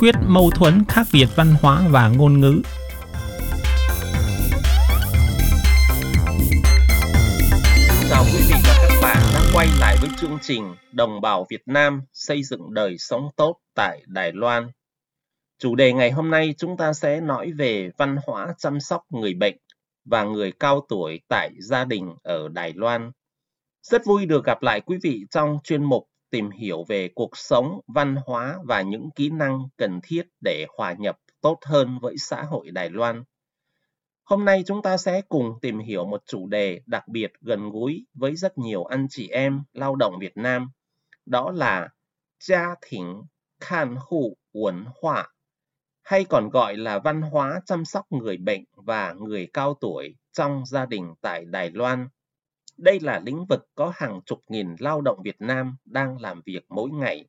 quyết mâu thuẫn khác biệt văn hóa và ngôn ngữ. Chào quý vị và các bạn đang quay lại với chương trình Đồng bào Việt Nam xây dựng đời sống tốt tại Đài Loan. Chủ đề ngày hôm nay chúng ta sẽ nói về văn hóa chăm sóc người bệnh và người cao tuổi tại gia đình ở Đài Loan. Rất vui được gặp lại quý vị trong chuyên mục tìm hiểu về cuộc sống, văn hóa và những kỹ năng cần thiết để hòa nhập tốt hơn với xã hội Đài Loan. Hôm nay chúng ta sẽ cùng tìm hiểu một chủ đề đặc biệt gần gũi với rất nhiều anh chị em lao động Việt Nam, đó là gia庭kan hộ文化, hay còn gọi là văn hóa chăm sóc người bệnh và người cao tuổi trong gia đình tại Đài Loan. Đây là lĩnh vực có hàng chục nghìn lao động Việt Nam đang làm việc mỗi ngày.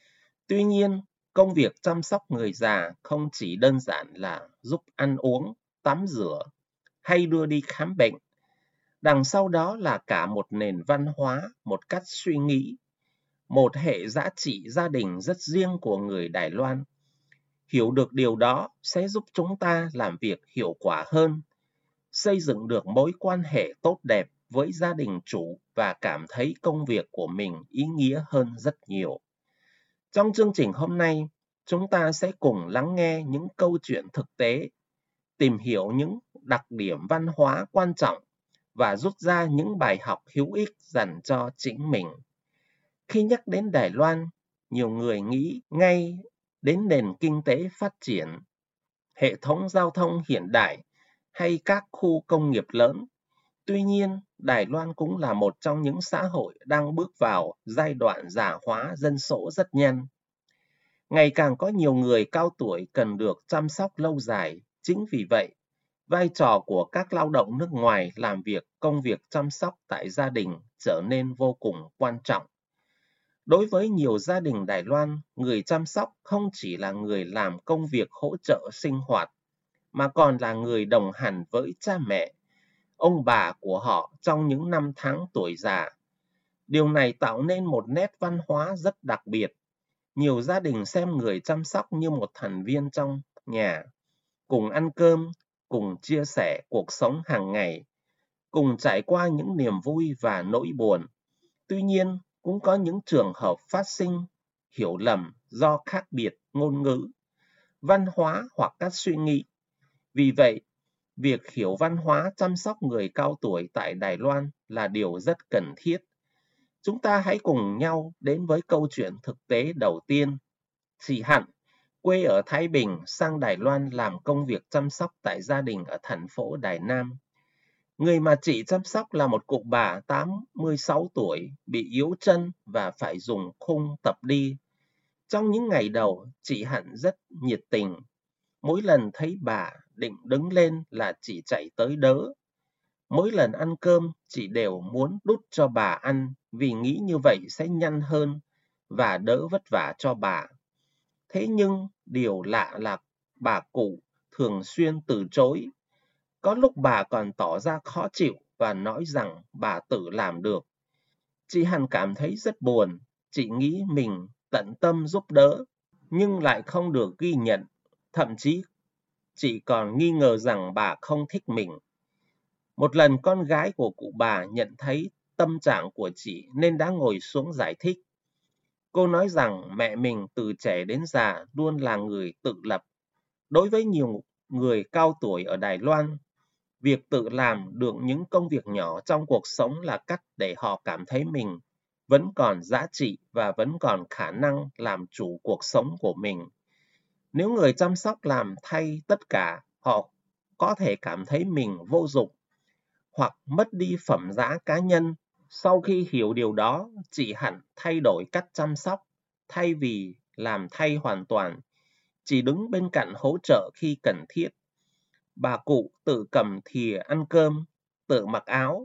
Tuy nhiên, công việc chăm sóc người già không chỉ đơn giản là giúp ăn uống, tắm rửa hay đưa đi khám bệnh. Đằng sau đó là cả một nền văn hóa, một cách suy nghĩ, một hệ giá trị gia đình rất riêng của người Đài Loan. Hiểu được điều đó sẽ giúp chúng ta làm việc hiệu quả hơn, xây dựng được mối quan hệ tốt đẹp với gia đình chủ và cảm thấy công việc của mình ý nghĩa hơn rất nhiều. Trong chương trình hôm nay, chúng ta sẽ cùng lắng nghe những câu chuyện thực tế, tìm hiểu những đặc điểm văn hóa quan trọng và rút ra những bài học hữu ích dành cho chính mình. Khi nhắc đến Đài Loan, nhiều người nghĩ ngay đến nền kinh tế phát triển, hệ thống giao thông hiện đại hay các khu công nghiệp lớn. Tuy nhiên, Đài Loan cũng là một trong những xã hội đang bước vào giai đoạn già hóa dân số rất nhanh. Ngày càng có nhiều người cao tuổi cần được chăm sóc lâu dài. Chính vì vậy, vai trò của các lao động nước ngoài làm công việc chăm sóc tại gia đình trở nên vô cùng quan trọng. Đối với nhiều gia đình Đài Loan, người chăm sóc không chỉ là người làm công việc hỗ trợ sinh hoạt, mà còn là người đồng hành với cha mẹ, ông bà của họ trong những năm tháng tuổi già. Điều này tạo nên một nét văn hóa rất đặc biệt. Nhiều gia đình xem người chăm sóc như một thành viên trong nhà, cùng ăn cơm, cùng chia sẻ cuộc sống hàng ngày, cùng trải qua những niềm vui và nỗi buồn. Tuy nhiên, cũng có những trường hợp phát sinh hiểu lầm do khác biệt ngôn ngữ, văn hóa hoặc cách suy nghĩ. Vì vậy, việc hiểu văn hóa chăm sóc người cao tuổi tại Đài Loan là điều rất cần thiết. Chúng ta hãy cùng nhau đến với câu chuyện thực tế đầu tiên. Chị Hạnh, quê ở Thái Bình, sang Đài Loan làm công việc chăm sóc tại gia đình ở thành phố Đài Nam. Người mà chị chăm sóc là một cụ bà 86 tuổi, bị yếu chân và phải dùng khung tập đi. Trong những ngày đầu, chị Hạnh rất nhiệt tình. Mỗi lần thấy bà định đứng lên là chị chạy tới đỡ. Mỗi lần ăn cơm, chị đều muốn đút cho bà ăn vì nghĩ như vậy sẽ nhanh hơn và đỡ vất vả cho bà. Thế nhưng, điều lạ là bà cụ thường xuyên từ chối. Có lúc bà còn tỏ ra khó chịu và nói rằng bà tự làm được. Chị Hằng cảm thấy rất buồn. Chị nghĩ mình tận tâm giúp đỡ, nhưng lại không được ghi nhận. Thậm chí, chị còn nghi ngờ rằng bà không thích mình. Một lần con gái của cụ bà nhận thấy tâm trạng của chị nên đã ngồi xuống giải thích. Cô nói rằng mẹ mình từ trẻ đến già luôn là người tự lập. Đối với nhiều người cao tuổi ở Đài Loan, việc tự làm được những công việc nhỏ trong cuộc sống là cách để họ cảm thấy mình vẫn còn giá trị và vẫn còn khả năng làm chủ cuộc sống của mình. Nếu người chăm sóc làm thay tất cả, họ có thể cảm thấy mình vô dụng hoặc mất đi phẩm giá cá nhân. Sau khi hiểu điều đó, chị Hạnh thay đổi cách chăm sóc. Thay vì làm thay hoàn toàn, chỉ đứng bên cạnh hỗ trợ khi cần thiết. Bà cụ tự cầm thìa ăn cơm, tự mặc áo,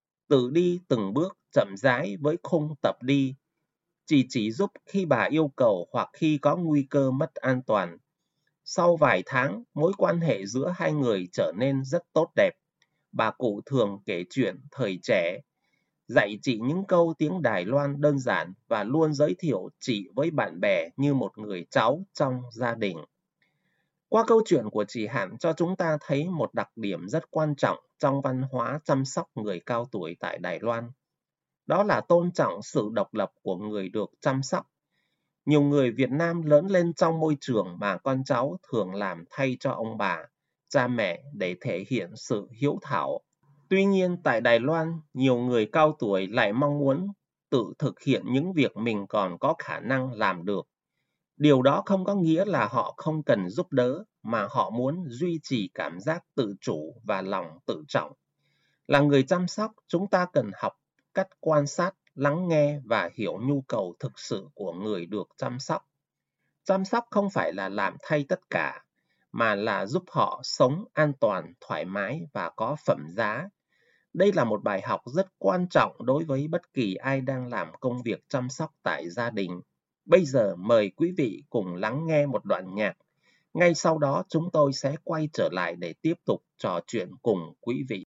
tự đi từng bước chậm rãi với khung tập đi. Chị chỉ giúp khi bà yêu cầu hoặc khi có nguy cơ mất an toàn. Sau vài tháng, mối quan hệ giữa hai người trở nên rất tốt đẹp. Bà cụ thường kể chuyện thời trẻ. dạy chị những câu tiếng Đài Loan đơn giản và luôn giới thiệu chị với bạn bè như một người cháu trong gia đình. Qua câu chuyện của chị Hạnh cho chúng ta thấy một đặc điểm rất quan trọng trong văn hóa chăm sóc người cao tuổi tại Đài Loan. Đó là tôn trọng sự độc lập của người được chăm sóc. Nhiều người Việt Nam lớn lên trong môi trường mà con cháu thường làm thay cho ông bà, cha mẹ để thể hiện sự hiếu thảo. Tuy nhiên, tại Đài Loan, nhiều người cao tuổi lại mong muốn tự thực hiện những việc mình còn có khả năng làm được. Điều đó không có nghĩa là họ không cần giúp đỡ, mà họ muốn duy trì cảm giác tự chủ và lòng tự trọng. Là người chăm sóc, chúng ta cần học cách quan sát, lắng nghe và hiểu nhu cầu thực sự của người được chăm sóc. Chăm sóc không phải là làm thay tất cả, mà là giúp họ sống an toàn, thoải mái và có phẩm giá. Đây là một bài học rất quan trọng đối với bất kỳ ai đang làm công việc chăm sóc tại gia đình. Bây giờ mời quý vị cùng lắng nghe một đoạn nhạc. Ngay sau đó chúng tôi sẽ quay trở lại để tiếp tục trò chuyện cùng quý vị.